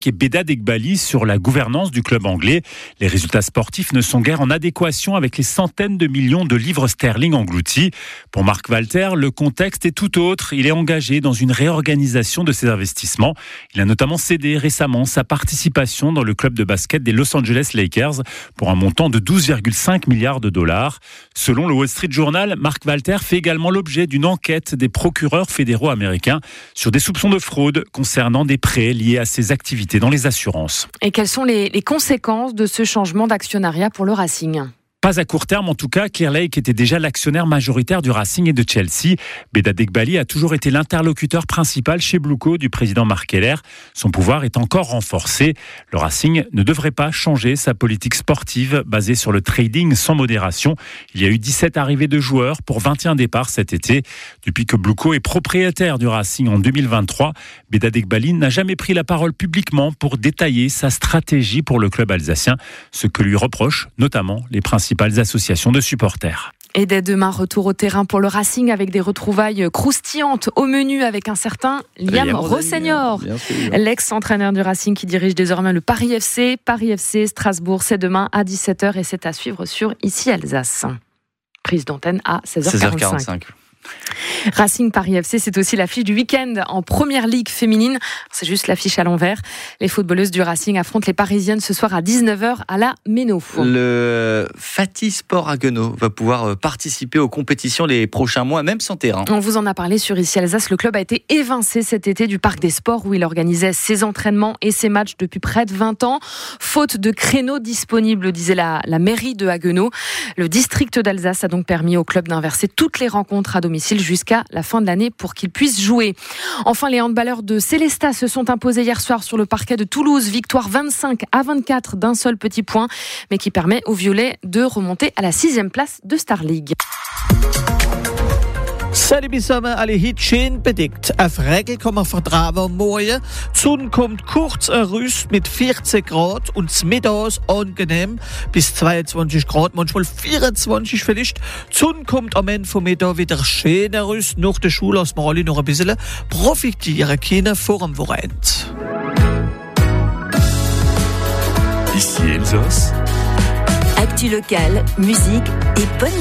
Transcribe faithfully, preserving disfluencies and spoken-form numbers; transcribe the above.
et Behdad Eghbali sur la gouvernance du club anglais. Les résultats sportifs ne sont guère en adéquation avec les centaines de millions de livres sterling engloutis. Pour Mark Walter, le contexte est tout autre. Il est engagé dans une réorganisation de ses investissements. Il a notamment cédé récemment sa participation dans le club de basket des Los Angeles Lakers pour un montant de douze virgule cinq milliards de dollars. Selon le Wall Street Journal, Mark Walter fait également l'objet d'une enquête des procureurs fédéraux américains sur des soupçons de fraude concernant des prêts liés à ses activités dans les assurances. Et quelles sont les, les conséquences de ce changement d'actionnariat pour le Racing ? Pas à court terme, en tout cas. Clear Lake était déjà l'actionnaire majoritaire du Racing et de Chelsea. Behdad Eghbali a toujours été l'interlocuteur principal chez Blueco du président Marc Keller. Son pouvoir est encore renforcé. Le Racing ne devrait pas changer sa politique sportive basée sur le trading sans modération. Il y a eu dix-sept arrivées de joueurs pour vingt et un départs cet été. Depuis que Blueco est propriétaire du Racing en deux mille vingt-trois, Behdad Eghbali n'a jamais pris la parole publiquement pour détailler sa stratégie pour le club alsacien, ce que lui reprochent notamment les principales associations de supporters. Et dès demain, retour au terrain pour le Racing avec des retrouvailles croustillantes au menu avec un certain Liam, Liam Rossignol, l'ex-entraîneur du Racing qui dirige désormais le Paris F C. Paris F C Strasbourg, c'est demain à dix-sept heures et c'est à suivre sur Ici Alsace. Prise d'antenne à seize heures quarante-cinq. seize heures quarante-cinq. Racing Paris F C, c'est aussi l'affiche du week-end en première ligue féminine. C'est juste l'affiche à l'envers. Les footballeuses du Racing affrontent les Parisiennes ce soir à dix-neuf heures à la Méno. Le Fatih Sport Haguenau va pouvoir participer aux compétitions les prochains mois, même sans terrain. On vous en a parlé sur Ici Alsace. Le club a été évincé cet été du Parc des Sports où il organisait ses entraînements et ses matchs depuis près de vingt ans. Faute de créneaux disponibles, disait la, la mairie de Haguenau. Le district d'Alsace a donc permis au club d'inverser toutes les rencontres à domicile jusqu'à la fin de l'année pour qu'ils puissent jouer. Enfin, les handballeurs de Célestat se sont imposés hier soir sur le parquet de Toulouse. Victoire vingt-cinq à vingt-quatre d'un seul petit point, mais qui permet aux Violets de remonter à la sixième place de Star League. Salut zusammen, alle Hitschen bedeckt. Auf Regel kann man vertrauen morgen. Die Sonne kommt kurz heraus mit vierzehn Grad und mittags angenehm bis zweiundzwanzig Grad, manchmal vierundzwanzig vielleicht. Die Sonne kommt am Ende vom Mittag wieder schön heraus. Nach der Schule lassen wir alle noch ein bisschen profitieren können vor dem Wochenende. Ici Elsace. Actu locale, musique et bonne